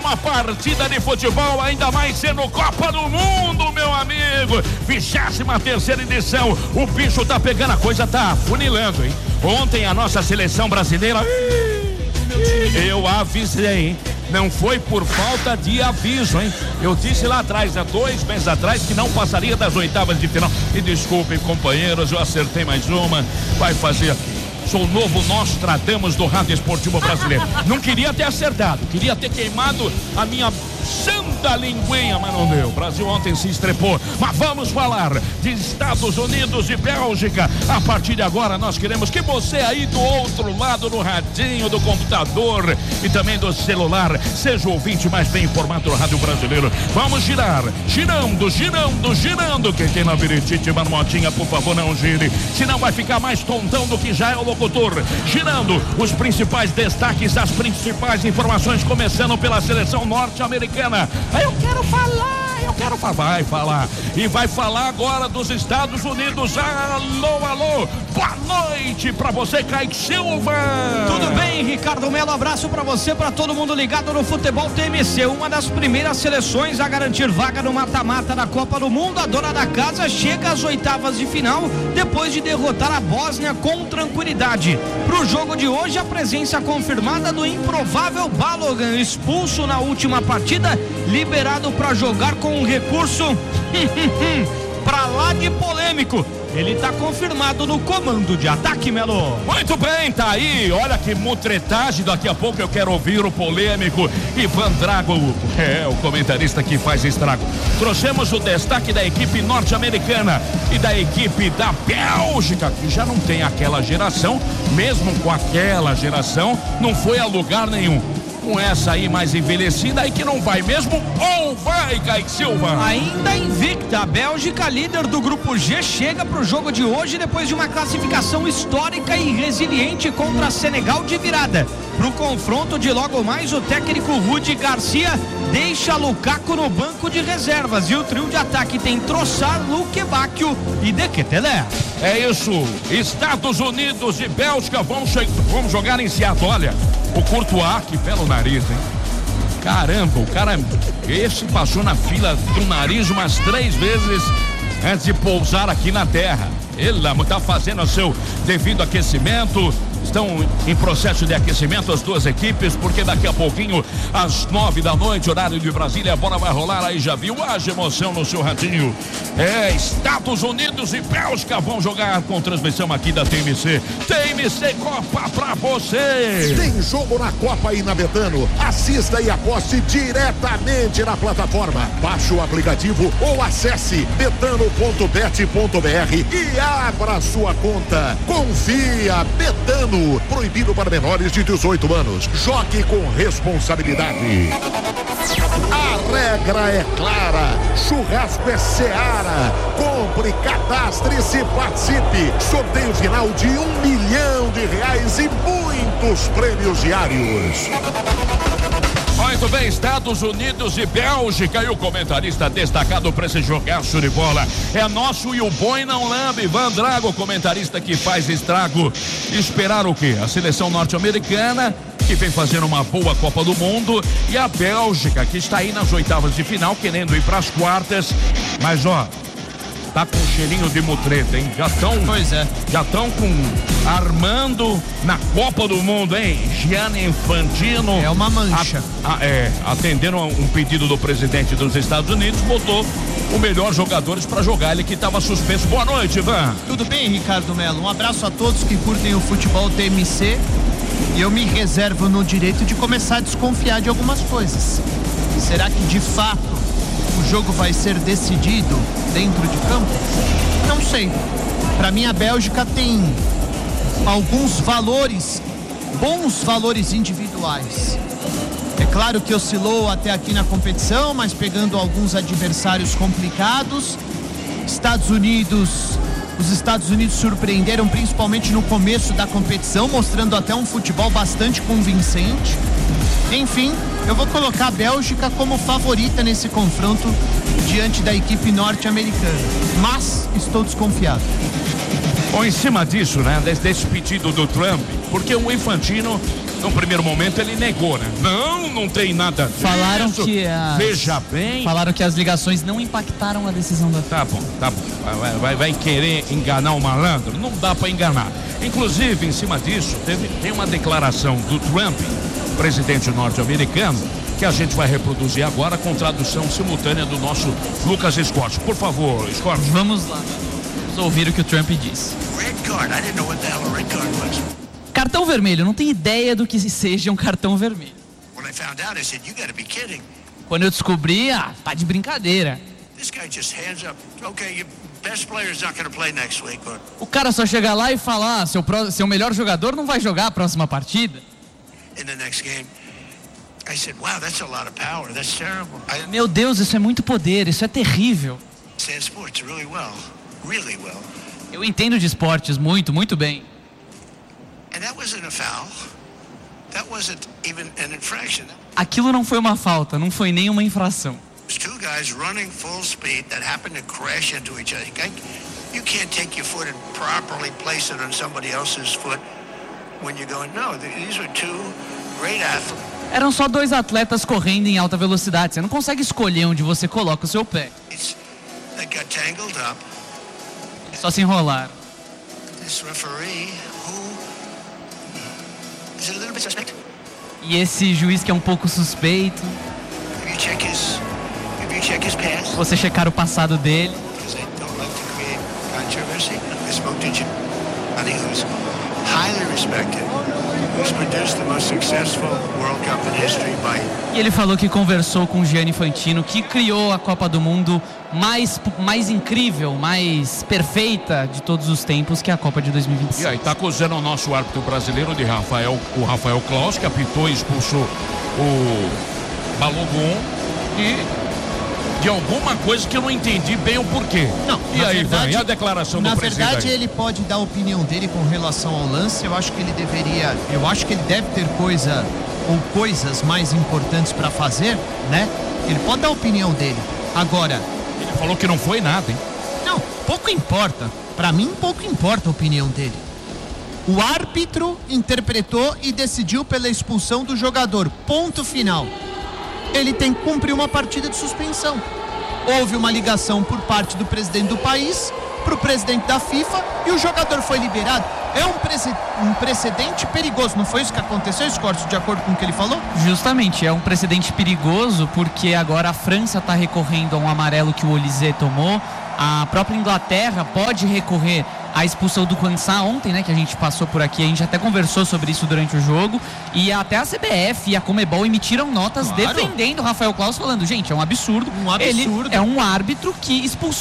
uma partida de futebol, ainda mais sendo Copa do Mundo, meu amigo. 23ª edição. O bicho tá pegando, a coisa tá funilando, hein? Ontem a nossa seleção brasileira, eu avisei, hein? Não foi por falta de aviso, hein? Eu disse lá atrás, há 2 meses atrás, que não passaria das oitavas de final. E desculpem, companheiros, eu acertei mais uma. Vai fazer. Sou o novo Nostradamus do Rádio Esportivo Brasileiro. Não queria ter acertado, queria ter queimado a minha santa linguinha, mas não deu. O Brasil ontem se estrepou. Mas vamos falar de Estados Unidos e Bélgica. A partir de agora nós queremos que você aí do outro lado do radinho, do computador e também do celular, seja o ouvinte mais bem informado do Rádio Brasileiro. Vamos girar, girando. Quem tem labirintite, marmotinha, por favor, não gire, senão vai ficar mais tontão do que já é o locutor. Girando os principais destaques, as principais informações, começando pela seleção norte-americana. Eu quero falar. Vai falar. E vai falar agora dos Estados Unidos. Alô. Boa noite pra você, Kaique Silva. Tudo bem, Ricardo Melo? Abraço pra você, pra todo mundo ligado no Futebol TMC. Uma das primeiras seleções a garantir vaga no mata-mata da Copa do Mundo. A dona da casa chega às oitavas de final depois de derrotar a Bósnia com tranquilidade. Pro jogo de hoje, a presença confirmada do improvável Balogun, expulso na última partida, liberado pra jogar com um recurso pra lá de polêmico. Ele tá confirmado no comando de ataque, Melo. Muito bem, tá aí. Olha que mutretagem. Daqui a pouco eu quero ouvir o polêmico Ivan Drago, o comentarista que faz estrago. Trouxemos o destaque da equipe norte-americana e da equipe da Bélgica, que já não tem aquela geração. Mesmo com aquela geração, não foi a lugar nenhum. Com essa aí mais envelhecida aí que não vai mesmo, ou vai, Kaique Silva? Ainda invicta, a Bélgica, líder do grupo G, chega pro jogo de hoje depois de uma classificação histórica e resiliente contra Senegal de virada. Pro confronto de logo mais, o técnico Rudi Garcia deixa Lukaku no banco de reservas e o trio de ataque tem Trossard, Luque Bacchio e De Ketelaere. É isso, Estados Unidos e Bélgica vamos jogar em Seattle. Olha, o Courtois, que belo nariz, hein? Caramba, o cara, esse passou na fila do nariz umas 3 vezes antes de pousar aqui na terra. Ele está fazendo o seu devido aquecimento. Estão em processo de aquecimento as duas equipes, porque daqui a pouquinho, às 9 da noite, horário de Brasília, a bola vai rolar. Aí já viu, haja emoção no seu radinho. Estados Unidos e Bélgica vão jogar com transmissão aqui da TMC. TMC Copa pra você. Tem jogo na Copa aí na Betano. Assista e aposte diretamente na plataforma. Baixe o aplicativo ou acesse betano.bet.br e abra sua conta. Confia, Betano. Proibido para menores de 18 anos. Jogue com responsabilidade. A regra é clara. Churrasco é Seara. Compre, cadastre-se e participe. Sorteio final de R$1 milhão e muitos prêmios diários. Muito bem, Estados Unidos e Bélgica, e o comentarista destacado para esse jogaço de bola é nosso e o boi não lambe, Ivan Drago, comentarista que faz estrago. Esperar o quê? A seleção norte-americana, que vem fazendo uma boa Copa do Mundo, e a Bélgica, que está aí nas oitavas de final, querendo ir para as quartas, mas tá com um cheirinho de mutreta, hein? Já estão armando na Copa do Mundo, hein? Gianni Infantino. É uma mancha. Atendendo a um pedido do presidente dos Estados Unidos, botou os melhores jogadores para jogar, ele que estava suspenso. Boa noite, Ivan. Tudo bem, Ricardo Melo? Um abraço a todos que curtem o futebol TMC. E eu me reservo no direito de começar a desconfiar de algumas coisas. Será que de fato o jogo vai ser decidido dentro de campo? Não sei. Para mim a Bélgica tem alguns valores, bons valores individuais. É claro que oscilou até aqui na competição, mas pegando alguns adversários complicados. Os Estados Unidos surpreenderam principalmente no começo da competição, mostrando até um futebol bastante convincente. Enfim, eu vou colocar a Bélgica como favorita nesse confronto diante da equipe norte-americana, mas estou desconfiado. Bom, em cima disso, né, desse pedido do Trump, porque o Infantino No primeiro momento ele negou, né? Não tem nada disso. Falaram que Veja bem. Falaram que as ligações não impactaram a decisão da FIFA. Tá bom. Vai querer enganar o malandro? Não dá para enganar. Inclusive, em cima disso, tem uma declaração do Trump, presidente norte-americano, que a gente vai reproduzir agora com tradução simultânea do nosso Lucas Scott. Por favor, Scott. Vamos lá. Vamos ouvir o que o Trump disse. Cartão vermelho, não tenho ideia do que seja um cartão vermelho. Quando eu descobri, tá de brincadeira. O cara só chega lá e fala, seu melhor jogador não vai jogar a próxima partida. Meu Deus, isso é muito poder, isso é terrível. Eu entendo de esportes muito, muito bem. Aquilo não foi uma falta, não foi nem uma infração. Eram só dois atletas correndo em alta velocidade. Você não consegue escolher onde você coloca o seu pé. Só se enrolaram. E esse juiz que é um pouco suspeito. Você checar o passado dele. E ele falou que conversou com o Gianni Infantino, que criou a Copa do Mundo mais incrível, mais perfeita de todos os tempos, que é a Copa de 2026. E aí tá acusando o nosso árbitro brasileiro de o Rafael Claus, que apitou e expulsou o Balogun e de alguma coisa que eu não entendi bem o porquê. Não, e aí, verdade, a declaração do presidente? Na verdade, ele pode dar a opinião dele com relação ao lance. Eu acho que ele deve ter coisas mais importantes para fazer, né? Ele pode dar a opinião dele. Agora, ele falou que não foi nada, hein? Não, pouco importa. Para mim, pouco importa a opinião dele. O árbitro interpretou e decidiu pela expulsão do jogador. Ponto final. Ele tem que cumprir uma partida de suspensão. Houve uma ligação por parte do presidente do país para o presidente da FIFA e o jogador foi liberado. É um precedente perigoso, não foi isso que aconteceu, Scott, de acordo com o que ele falou? Justamente, é um precedente perigoso porque agora a França está recorrendo a um amarelo que o Olise tomou. A própria Inglaterra pode recorrer à expulsão do Quansah ontem, né, que a gente passou por aqui, a gente até conversou sobre isso durante o jogo, e até a CBF e a Conmebol emitiram notas defendendo o Rafael Claus, falando, gente, é um absurdo. Ele é um árbitro que expulsou